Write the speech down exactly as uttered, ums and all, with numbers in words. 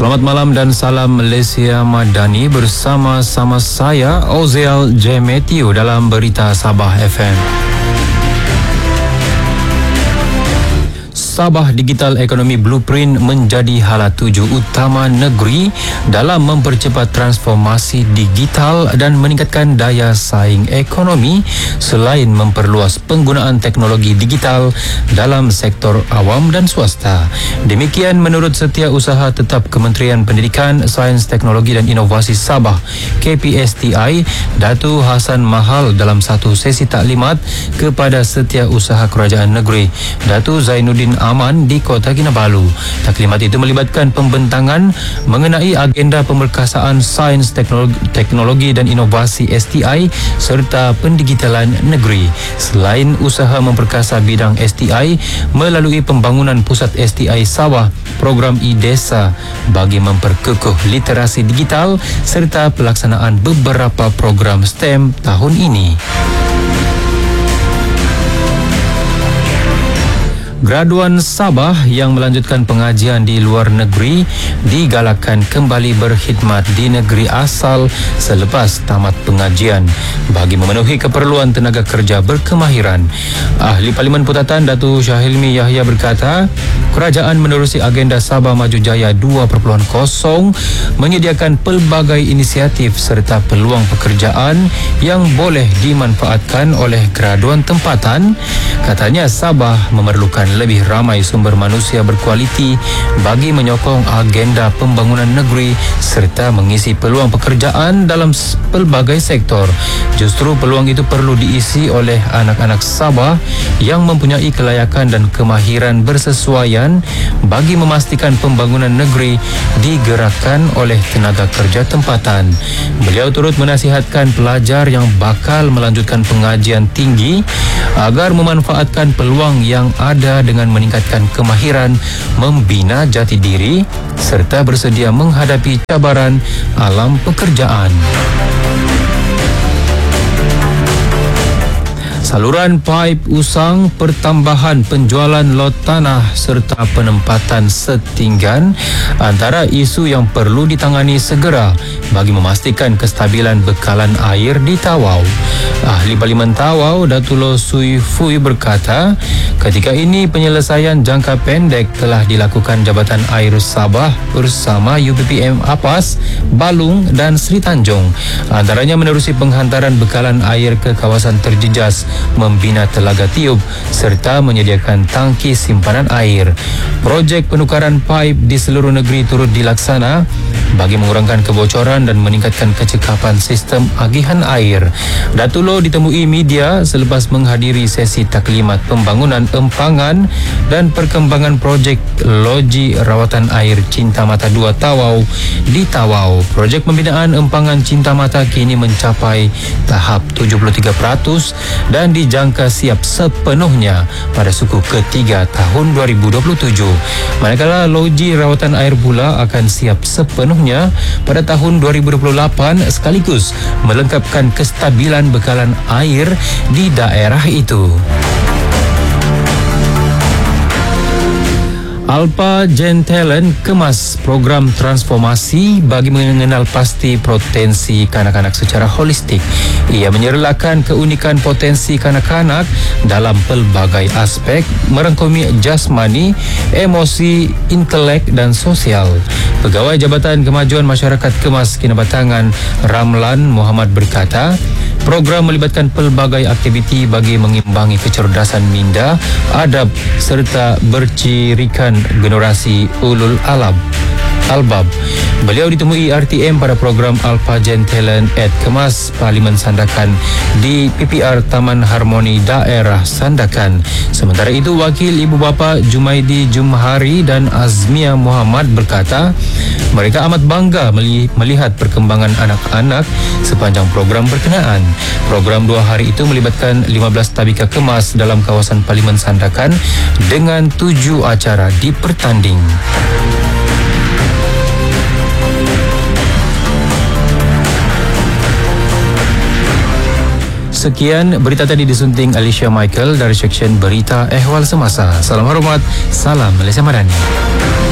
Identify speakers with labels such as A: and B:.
A: Selamat malam dan salam Malaysia Madani bersama-sama saya Oziel J. Matthew dalam Berita Sabah F M. Sabah Digital Economy Blueprint menjadi hala tuju utama negeri dalam mempercepat transformasi digital dan meningkatkan daya saing ekonomi selain memperluas penggunaan teknologi digital dalam sektor awam dan swasta. Demikian menurut Setiausaha Tetap Kementerian Pendidikan, Sains, Teknologi dan Inovasi Sabah K P S T I, Datuk Hassan Mahal dalam satu sesi taklimat kepada Setiausaha Kerajaan Negeri Datuk Zainuddin Aman di Kota Kinabalu. Taklimat itu melibatkan pembentangan mengenai agenda pemerkasaan sains, teknologi, teknologi dan inovasi S T I serta pendigitalan negeri. Selain usaha memperkasa bidang S T I melalui pembangunan pusat S T I Sabah, program e-Desa bagi memperkukuh literasi digital serta pelaksanaan beberapa program STEM tahun ini. Graduan Sabah yang melanjutkan pengajian di luar negeri digalakkan kembali berkhidmat di negeri asal selepas tamat pengajian bagi memenuhi keperluan tenaga kerja berkemahiran. Ahli Parlimen Putatan Datuk Syahilmi Yahya berkata, kerajaan menerusi agenda Sabah Maju Jaya dua titik kosong menyediakan pelbagai inisiatif serta peluang pekerjaan yang boleh dimanfaatkan oleh graduan tempatan. Katanya Sabah memerlukan lebih ramai sumber manusia berkualiti bagi menyokong agenda pembangunan negeri serta mengisi peluang pekerjaan dalam pelbagai sektor. Justru peluang itu perlu diisi oleh anak-anak Sabah yang mempunyai kelayakan dan kemahiran bersesuaian bagi memastikan pembangunan negeri digerakkan oleh tenaga kerja tempatan. Beliau turut menasihatkan pelajar yang bakal melanjutkan pengajian tinggi agar memanfaatkan peluang yang ada dengan meningkatkan kemahiran, membina jati diri serta bersedia menghadapi cabaran alam pekerjaan. Saluran paip usang, pertambahan penjualan lot tanah serta penempatan setinggan antara isu yang perlu ditangani segera bagi memastikan kestabilan bekalan air di Tawau. Ahli Parlimen Tawau Datuk Loh Sui Fui berkata, ketika ini penyelesaian jangka pendek telah dilakukan Jabatan Air Sabah bersama U P P M Apas, Balung dan Sri Tanjung. Antaranya menerusi penghantaran bekalan air ke kawasan terjejas, membina telaga tiup serta menyediakan tangki simpanan air. Projek penukaran paip di seluruh negeri turut dilaksana bagi mengurangkan kebocoran dan meningkatkan kecekapan sistem agihan air. Datuk Loh ditemui media selepas menghadiri sesi taklimat pembangunan empangan dan perkembangan projek loji rawatan air Cinta Mata dua Tawau di Tawau. Projek pembinaan empangan Cinta Mata kini mencapai tahap tujuh puluh tiga peratus dan dijangka siap sepenuhnya pada suku ketiga tahun dua ribu dua puluh tujuh. Manakala loji rawatan air pula akan siap sepenuhnya pada tahun dua ribu dua puluh lapan sekaligus melengkapkan kestabilan bekalan air di daerah itu. Alpa Gen Talent kemas program transformasi bagi mengenal pasti potensi kanak-kanak secara holistik. Ia menyerlakan keunikan potensi kanak-kanak dalam pelbagai aspek merangkumi jasmani, emosi, intelek dan sosial. Pegawai Jabatan Kemajuan Masyarakat Kemas Kinabatangan Ramlan Muhammad berkata, program melibatkan pelbagai aktiviti bagi mengimbangi kecerdasan minda, adab serta bercirikan generasi ulul alab. Albab. Beliau ditemui R T M pada program Alpha Gen Talent at Kemas Parlimen Sandakan di P P R Taman Harmoni Daerah Sandakan. Sementara itu, Wakil Ibu Bapa Jumaidi Jumhari dan Azmia Muhammad berkata, mereka amat bangga melihat perkembangan anak-anak sepanjang program berkenaan. Program dua hari itu melibatkan lima belas tabika kemas dalam kawasan Parlimen Sandakan dengan tujuh acara dipertanding. Sekian berita tadi disunting Alicia Michael dari seksyen Berita Ehwal Semasa. Salam hormat, salam Malaysia Madani.